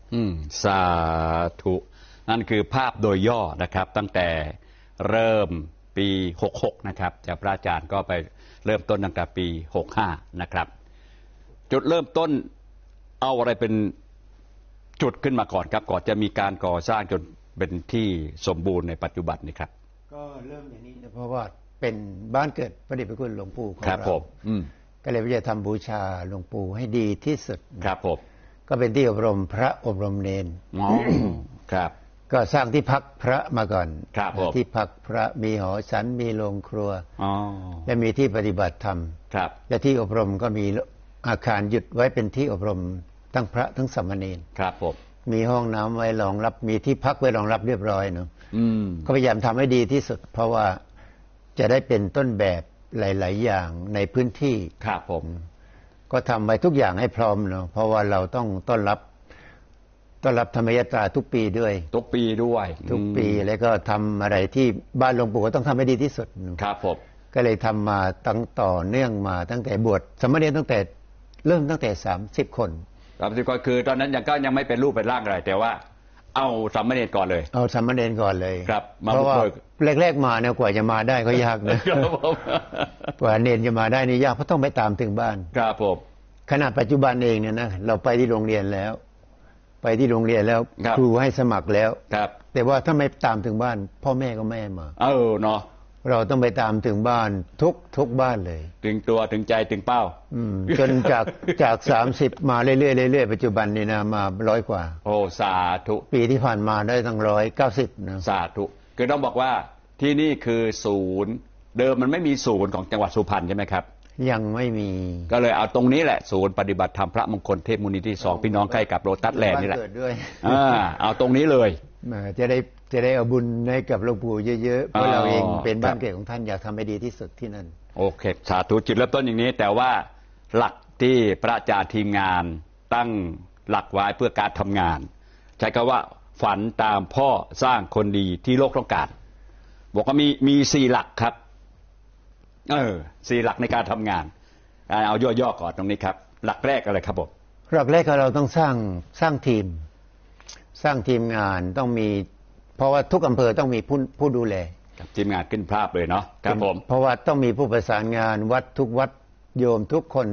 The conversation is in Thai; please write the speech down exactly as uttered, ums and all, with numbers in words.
อืมสาธุนั่นคือภาพโดยย่อนะครับตั้งแต่เริ่มปีหกหกนะครับจากพระอาจารย์ก็ไปเริ่มต้นตั้งแต่ปีหกห้านะครับจุดเริ่มต้นเอาอะไรเป็นจุดขึ้นมาก่อนครับก่อนจะมีการก่อสร้างจนเป็นที่สมบูรณ์ในปัจจุบันนี้ครับก็เริ่มอย่างนี้นะเพราะว่าเป็นบ้านเกิดพระเดชพระคุณหลวงปู่ของเราก็เลยจะทำบูชาหลวงปู่ให้ดีที่สุดครับผมก็เป็นที่อบรมพระอบรมเนรอ๋อครับก็สร้างที่พักพระมาก่อนครับผมที่พักพระมีหอฉันมีโรงครัวอ๋อและมีที่ปฏิบัติธรรมครับและที่อบรมก็มีอาคารหยุดไว้เป็นที่อบรมทั้งพระทั้งสามเณรครับผมมีห้องน้ำไว้รองรับมีที่พักไว้รองรับเรียบร้อยเนาะก็พยายามทำให้ดีที่สุดเพราะว่าจะได้เป็นต้นแบบหลายๆอย่างในพื้นที่ครับผมก็ทำไว้ทุกอย่างให้พร้อมเนาะเพราะว่าเราต้องต้อนรับต้อนรับธรรมยตราทุกปีด้วยทุกปีด้วยทุกปีแล้วก็ทำอะไรที่บ้านหลวงปู่ก็ต้องทำให้ดีที่สุดครับผมก็เลยทำมาตั้งต่อเนื่องมาตั้งแต่บวชสามเณรตั้งแต่เริ่มตั้งแต่สามสิบคนสามสิบคนคือตอนนั้นยังก็ยังไม่เป็นรูปเป็นร่างอะไรแต่ว่าเอาสามเณรก่อนเลยเอาสามเณรก่อนเลยครับเพราะว่าแรกๆมาเนี่ยกว่าจะมาได้ก็ยากนะกว่าเนรจะมาได้นี่ยากเพราะต้องไปตามถึงบ้านครับผมขณะปัจจุบันเองเนี่ยนะเราไปที่โรงเรียนแล้วไปที่โรงเรียนแล้วครูให้สมัครแล้วครับแต่ว่าถ้าไม่ตามถึงบ้านพ่อแม่ก็ไม่ให้มาเออเนาะเราต้องไปตามถึงบ้านทุกทุกบ้านเลยถึงตัวถึงใจถึงเป้าจนจากจากสามสิบมาเรื่อยๆเรื่อยๆปัจจุบันนี่นะมาร้อยกว่าโอ้สาธุปีที่ผ่านมาได้ตั้งร้อยเก้าสิบนะสาธุคือต้องบอกว่าที่นี่คือศูนย์เดิมมันไม่มีศูนย์ของจังหวัดสุพรรณใช่ไหมครับยังไม่มีก็เลยเอาตรงนี้แหละศูนย์ปฏิบัติธรรมพระมงคลเทพมูลนิธิสองพี่น้องใกล้กับโรตัสแลนด์นี่แหละอ่าเอาตรงนี้เลยจะได้จะได้เอาบุญให้กับหลวงปู่เยอะๆเพราะเราเองเป็นบ้านเกิดของท่านอยากทำให้ดีที่สุดที่นั่นโอเคสาธุจุดเริ่มต้นอย่างนี้แต่ว่าหลักที่พระอาจารย์ทีมงานตั้งหลักไว้เพื่อการทำงานใช้คำว่าฝันตามพ่อสร้างคนดีที่โลกต้องการบอกว่ามีมีสี่หลักครับเออสี่หลักในการทำงานเอาย่อๆก่อนตรงนี้ครับหลักแรกอะไรครับผมหลักแรกเราต้องสร้างสร้างทีมสร้างทีมงานต้องมีเพราะว่าทุกอำเภอต้องมีผู้ผู้ดูแลทีมงานขึ้นภาพเลยเนาะครับผมเพราะว่าต้องมีผู้ประสานงานวัดทุกวัดโยมทุกคน